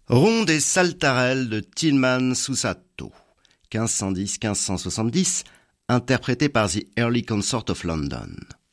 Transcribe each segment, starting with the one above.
Ronde et Saltarelle de Tilman Susato, 1510-1570, interprété par The Early Consort of London.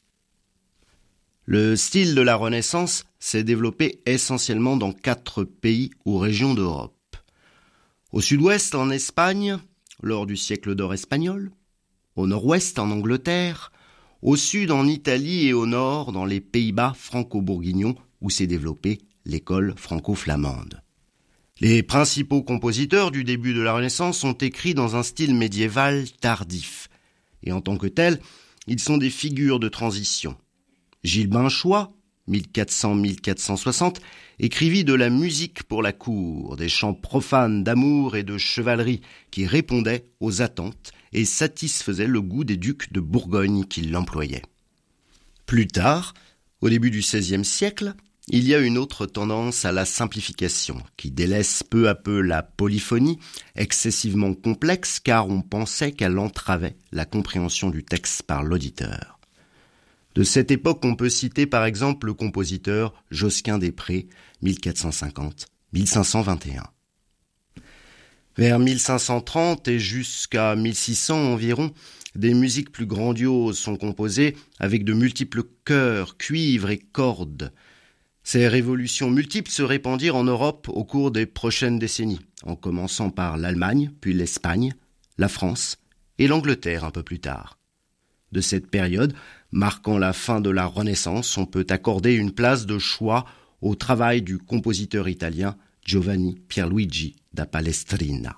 Le style de la Renaissance s'est développé essentiellement dans 4 pays ou régions d'Europe. Au sud-ouest en Espagne, lors du siècle d'or espagnol, au nord-ouest en Angleterre, au sud en Italie et au nord dans les Pays-Bas franco-bourguignons où s'est développée l'école franco-flamande. Les principaux compositeurs du début de la Renaissance ont écrit dans un style médiéval tardif, et en tant que tels, ils sont des figures de transition. Gilles Binchois, 1400-1460, écrivit de la musique pour la cour, des chants profanes d'amour et de chevalerie qui répondaient aux attentes et satisfaisaient le goût des ducs de Bourgogne qui l'employaient. Plus tard, au début du XVIe siècle, il y a une autre tendance à la simplification qui délaisse peu à peu la polyphonie, excessivement complexe car on pensait qu'elle entravait la compréhension du texte par l'auditeur. De cette époque, on peut citer par exemple le compositeur Josquin des Prés, 1450-1521. Vers 1530 et jusqu'à 1600 environ, des musiques plus grandioses sont composées avec de multiples chœurs, cuivres et cordes. Ces révolutions multiples se répandirent en Europe au cours des prochaines décennies, en commençant par l'Allemagne, puis l'Espagne, la France et l'Angleterre un peu plus tard. De cette période, marquant la fin de la Renaissance, on peut accorder une place de choix au travail du compositeur italien Giovanni Pierluigi da Palestrina,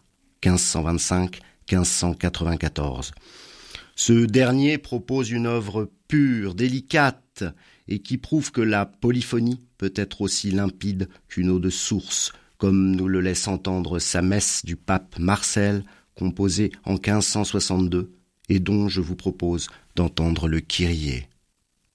1525-1594. Ce dernier propose une œuvre pure, délicate, et qui prouve que la polyphonie peut être aussi limpide qu'une eau de source, comme nous le laisse entendre sa messe du pape Marcel, composée en 1562, et dont je vous propose d'entendre le Kyrie.